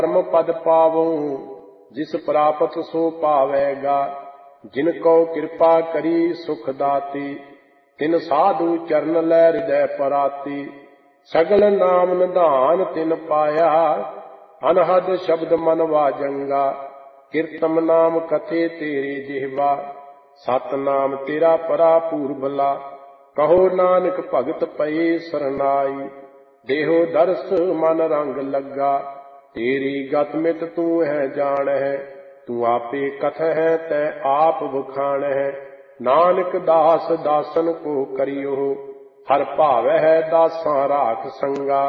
परम पद पावो जिस प्रापत सो पावेगा। जिनको कृपा करी सुख दाती तिन साधु चरण लै हृदय पराती। सगल नाम निधान तिन पाया अनहद शब्द मन वाजंगा। कीर्तन नाम कथे तेरे जिह्वा सतनाम तेरा परा पूर्बला। कहो नानक भगत पए सरनाई देहो दर्श मन रंग लगा। तेरी गत मित तू है जान है तू आपे कथ है तै आप बखान है। नानक दास दासन को करियो हर भावै है दासां राख संगा।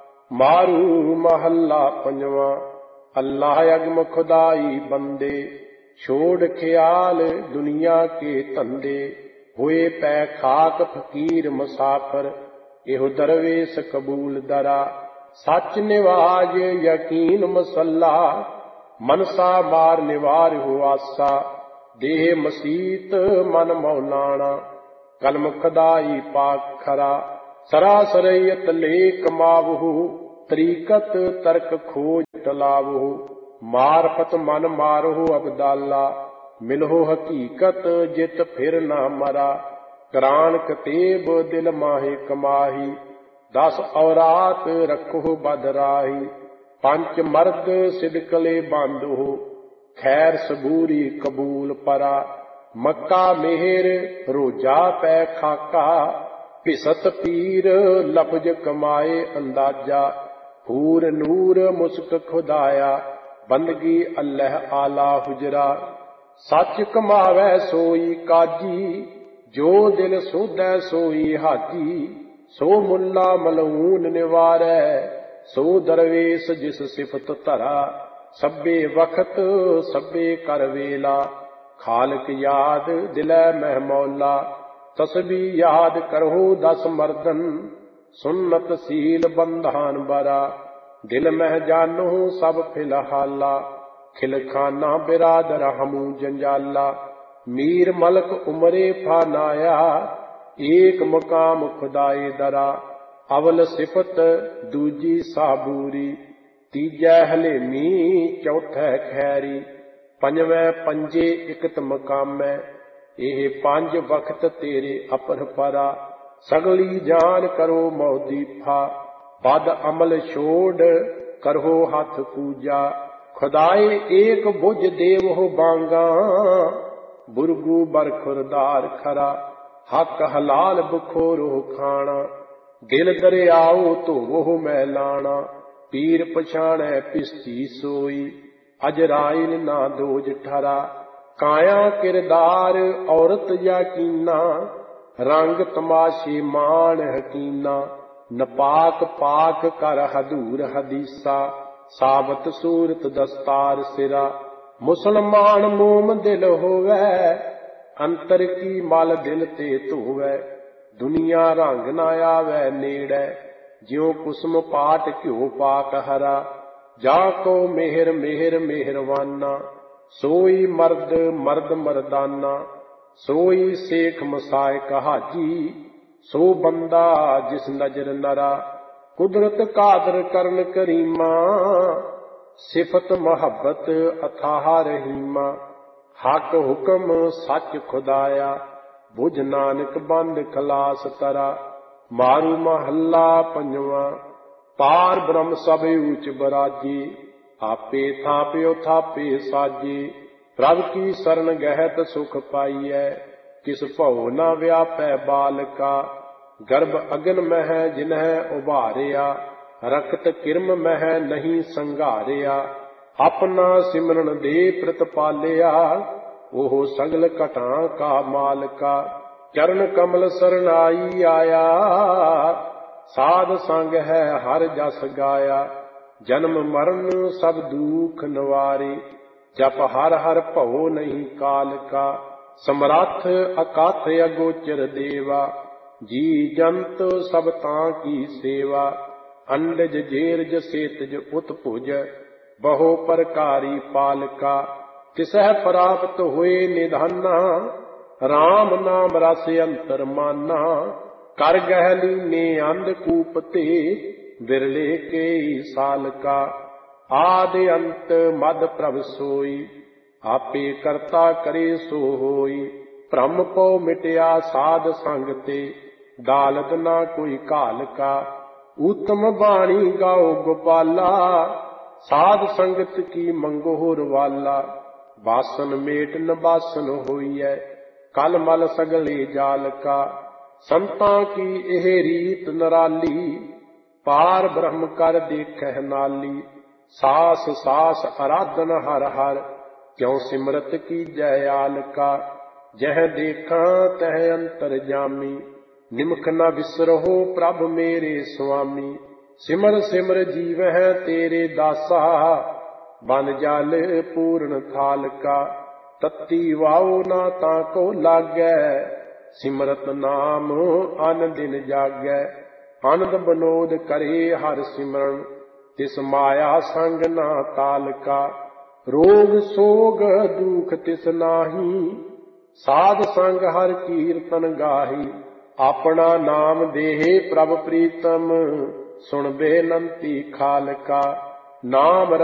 मारू महला पंजवा। अल्लाह अगम खुदाई बंदे छोड़ ख्याल दुनिया के धंधे। हुए पै खाक फकीर मुसाफर एहो दरवेश कबूल दरा। सच निवाज यकीन मसल्ला मनसा मार निवार हो आसा। देह मसीत मन मौलाना कलम खदाई पाक खरा। सरासरयत लेक मावहु तरीकत तर्क खोज टलावहु। मारफत मन मारहु अबदाला मिलहो हकीकत जित फिर ना मरा। करान कतेब दिल माहे कमाही 10 औरात रखो बदराही। पंच मर्द सिदकले बांधो खैर सबूरी कबूल परा। मक्का मेहर रोजा पै खाका भिसत पीर लफज कमाए अंदाजा। हूर नूर मुस्क खुदाया बंदगी अल्लाह आला हुजरा। सच कमावै सोई काजी जो दिल सोधै सोई हाजी। सो मुल्ला मलऊन निवारै सो दरवेश जिस सिफत धरा। सब्बे वक्त सब्बे कर वेला खालक याद दिलै मह मौला। तस्बी याद करहो 10 मर्दन सुन्नत सील बंधान बरा। दिल मह जानो सब फिलहाला खिलखाना बिरादर हमू जंजाला। मीर मलक उमरे फानाया एक मकाम खुदाए दरा। अवल सिफत दूजी साबूरी तीजै हलेमी चौथै खैरी। पंजवें पंजे इकत मकामै एह 5 वक्त तेरे अपर परा। सगली जान करो मौदीफा बद अमल छोड़ करहो हथ पूजा। खुदाए एक बुझ देव हो बांगा बुरगू बर खुरदार खरा। हक हलाल बखोरो खाना दिल दरियाओ धोवो मैलाना। पीर पछाणै पिस्ती सोई अजराइल ना दोज ठरा। काया किरदार औरत याकीना रंग तमाशे मान हकीना। नपाक पाक कर हदूर हदीसा साबत सूरत दस्तार सिरा। मुसलमान मोम दिल होवै अंतर की मल दिल ते धोवै। दुनिया रंग ना आवै नेड़ै ज्यों कुसम पाट घ्यो पाक हरा। जा को मेहर मेहर मेहरवाना सोई मर्द मर्द मर्दाना। सोई शेख मसायक हाजी सो बंदा जिस नजर नरा। कुदरत कादर करन करीमा सिफत मोहब्बत अथाह रहीमा। हक हुक्म सच खुदाया बुझ नानक बंद खलास तरा। मारू महला पंजवा। पार ब्रह्म सब ऊच बराजी आपे थाप्यो थापे साजी। प्रभ की शरण गहत सुख पाइयै किस भौ न व्यापै बालका। गर्भ अगन मह जिन्ह उभारिया रखत किरम मह नहीं संघारिया। अपना सिमरन दे प्रतिपालिया ओह सगल घटां का मालका। चरण कमल सरनाई आया साध संग है हर जस गाया। जन्म मरण सब दुख निवारे जप हर हर भव नहीं काल का। समरथ अकाथ अगोचर देवा जी जंत सब तां की सेवा। अंडज जेरज सेतज उत्भुज बहु प्रकारी पालका। तिसह प्राप्त हुए निधाना राम नाम रस अंतर माना। कर गहली ने अंधकूप ते बिरले के साल का। ਆਦਿ ਅੰਤ ਮਦ ਪ੍ਰਭ ਸੋਈ, ਆਪੇ ਕਰਤਾ ਕਰੇ ਸੋ ਹੋਈ। ਭ੍ਰਮ ਪਉ ਮਿਟਿਆ ਸਾਧ ਸੰਗ ਤੇ, ਦਾਲਤ ਨਾ ਕੋਈ ਘਾਲ ਕਾ। ਊਤਮ ਬਾਣੀ ਗਾਓ ਗੋਪਾਲਾ, ਸਾਧ ਸੰਗਤ ਕੀ ਮੰਗੋ ਰਵਾਲਾ। ਬਾਸਨ ਮੇਟ ਨ ਬਾਸਨ ਹੋਈਐ, ਕਲ ਮਲ ਸਗਲੇ ਜਾਲ ਕਾ। ਸੰਤਾਂ ਕੀ ਇਹ ਰੀਤ ਨਿਰਾਲੀ, ਪਾਰ ਬ੍ਰਹਮ ਕਰ ਦੇਖਹਿ ਨਾਲੀ। ਸਾਸ ਸਾਸ ਅਰਾਧਨ ਹਰ ਹਰ, ਕਿਉ ਸਿਮਰਤ ਕੀਜੈ ਆਲਕਾ। ਜਹ ਦੇਖਾਂ ਤਹ ਅੰਤਰ ਜਾਮੀ, ਨਿਮਖ ਨ ਵਿਸਰਹੁ ਪ੍ਰਭ ਮੇਰੇ ਸੁਆਮੀ। ਸਿਮਰ ਸਿਮਰ ਜੀਵਹਿ ਤੇਰੇ ਦਾਸਾ, ਬਨ ਜਲ ਪੂਰਨ ਥਾਲ ਕਾ। ਤਤੀ ਵਾਉ ਨਾ ਤਾਂ ਕੋ ਲਾਗੈ, ਸਿਮਰਤ ਨਾਮ ਅਨ ਦਿਨ ਜਾਗੈ। ਆਨੰਦ ਬਨੋਦ ਕਰੇ ਹਰਿ ਸਿਮਰਨ, ਤਿਸ ਮਾਇਆ ਸੰਗ ਨਾ ਤਾਲ ਕਾ। ਰੋਗ ਸੋਗ ਦੁਖ ਤਿਸ ਨਾਹੀ, ਸਾਧ ਸੰਗ ਹਰਿ ਕੀਰਤਨ ਗਾਹੀ। ਆਪਣਾ ਨਾਮ ਦੇਹਿ ਪ੍ਰਭ ਪ੍ਰੀਤਮ, ਸੁਣ ਬੇਨੰਤੀ ਖਾਲਕਾ। ਨਾਮ